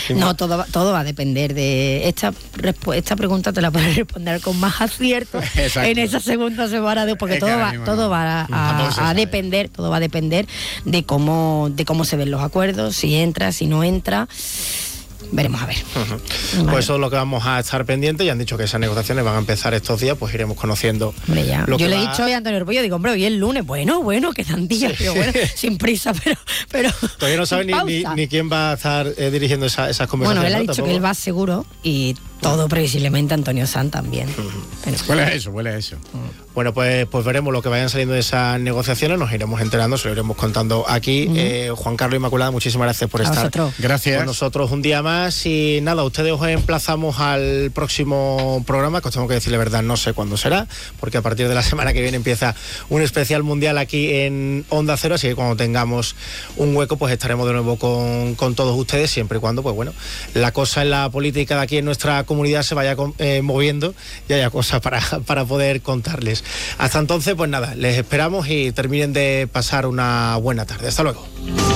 No, todo va a depender de... Esta pregunta te la puedes responder con más acierto en esa segunda semana, porque todo va a depender de cómo se ven los acuerdos, si entra, si no entra. Veremos a ver. Vale. Pues eso es lo que vamos a estar pendientes. Ya han dicho que esas negociaciones van a empezar estos días, pues iremos conociendo. Hombre, ya. Yo le he dicho hoy a Antonio Repollo, digo, hombre, hoy es el lunes, bueno, quedan días, sí. Pero bueno, sin prisa, pero todavía no sabe ni quién va a estar dirigiendo esas conversaciones. Bueno, él ha dicho que él va seguro y todo previsiblemente Antonio Sanz también. Huele a eso. Bueno, pues veremos lo que vayan saliendo de esas negociaciones, nos iremos enterando, se lo iremos contando aquí. Juan Carlos, Inmaculada, muchísimas gracias por estar con nosotros un día más. Y nada, ustedes os emplazamos al próximo programa, que os tengo que decir la verdad, no sé cuándo será, porque a partir de la semana que viene empieza un especial mundial aquí en Onda Cero, así que cuando tengamos un hueco, pues estaremos de nuevo con todos ustedes, siempre y cuando, pues bueno, la cosa en la política de aquí en nuestra comunidad se vaya moviendo y haya cosas para poder contarles. Hasta entonces, pues nada, les esperamos y terminen de pasar una buena tarde. Hasta luego.